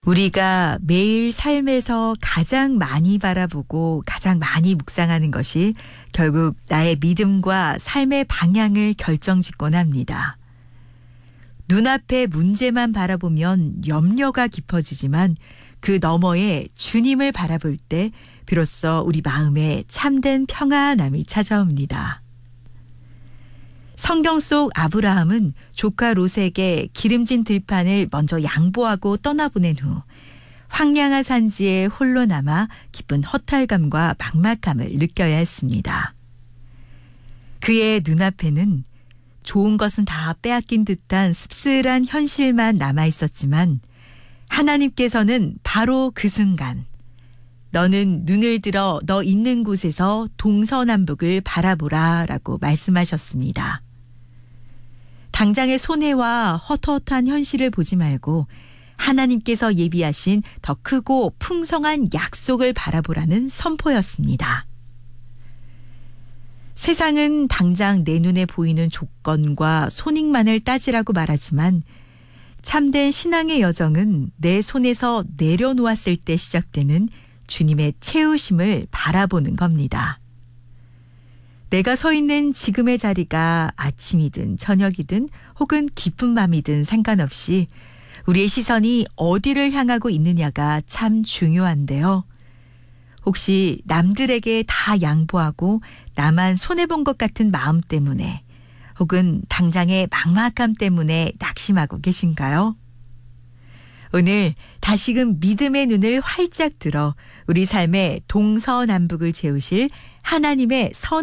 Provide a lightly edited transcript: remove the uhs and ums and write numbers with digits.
우리가 매일 삶에서 가장 많이 바라보고 가장 많이 묵상하는 것이 결국 나의 믿음과 삶의 방향을 결정짓곤 합니다. 눈앞의 문제만 바라보면 염려가 깊어지지만 그 너머에 주님을 바라볼 때 비로소 우리 마음에 참된 평안함이 찾아옵니다. 성경 속 아브라함은 조카 롯에게 기름진 들판을 먼저 양보하고 떠나보낸 후 황량한 산지에 홀로 남아 깊은 허탈감과 막막함을 느껴야 했습니다. 그의 눈앞에는 좋은 것은 다 빼앗긴 듯한 씁쓸한 현실만 남아 있었지만 하나님께서는 바로 그 순간 너는 눈을 들어 너 있는 곳에서 동서남북을 바라보라 라고 말씀하셨습니다. 당장의 손해와 헛헛한 현실을 보지 말고 하나님께서 예비하신 더 크고 풍성한 약속을 바라보라는 선포였습니다. 세상은 당장 내 눈에 보이는 조건과 손익만을 따지라고 말하지만 참된 신앙의 여정은 내 손에서 내려놓았을 때 시작되는 주님의 채우심을 바라보는 겁니다. 내가 서 있는 지금의 자리가 아침이든 저녁이든 혹은 깊은 밤이든 상관없이 우리의 시선이 어디를 향하고 있느냐가 참 중요한데요. 혹시 남들에게 다 양보하고 나만 손해본 것 같은 마음 때문에 혹은 당장의 막막함 때문에 낙심하고 계신가요? 오늘 다시금 믿음의 눈을 활짝 들어 우리 삶의 동서남북을 채우실 하나님의 선